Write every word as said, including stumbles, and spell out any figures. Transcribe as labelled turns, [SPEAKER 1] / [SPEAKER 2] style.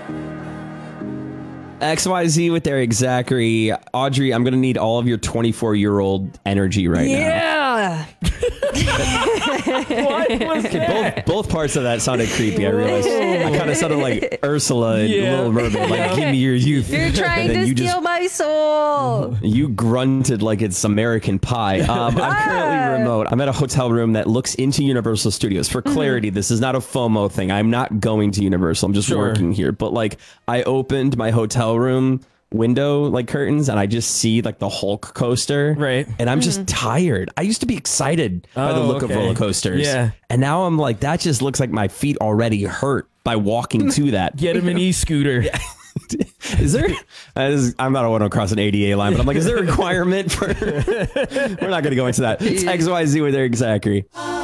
[SPEAKER 1] X Y Z with Eric Zachary. Audrey, I'm going to need all of your twenty-four-year-old energy right
[SPEAKER 2] yeah.
[SPEAKER 1] now.
[SPEAKER 2] Yeah. What was
[SPEAKER 1] Okay,
[SPEAKER 2] that?
[SPEAKER 1] both, both parts of that sounded creepy. I realized I kind of sounded like Ursula in
[SPEAKER 2] Yeah.
[SPEAKER 1] Little Mermaid. Like, give me your youth.
[SPEAKER 3] You're trying
[SPEAKER 1] And then
[SPEAKER 3] to
[SPEAKER 1] you
[SPEAKER 3] steal
[SPEAKER 1] just-
[SPEAKER 3] my soul.
[SPEAKER 1] You grunted like it's American Pie. Um, I'm currently remote. I'm at a hotel room that looks into Universal Studios. For clarity, this is not a FOMO thing. I'm not going to Universal. I'm just
[SPEAKER 2] Sure.
[SPEAKER 1] working here. But like, I opened my hotel room window like curtains and I just see like the Hulk coaster.
[SPEAKER 2] Right.
[SPEAKER 1] And I'm just tired. I used to be excited by the
[SPEAKER 2] Oh,
[SPEAKER 1] look
[SPEAKER 2] okay.
[SPEAKER 1] of roller coasters.
[SPEAKER 2] Yeah.
[SPEAKER 1] And now I'm like, that just looks like my feet already hurt by walking to that.
[SPEAKER 2] Get him an e-scooter.
[SPEAKER 1] Is there? Uh, this is, I'm not want to cross an A D A line, but I'm like, is there a requirement for? We're not going to go into that. It's X Y Z with Eric Zachary.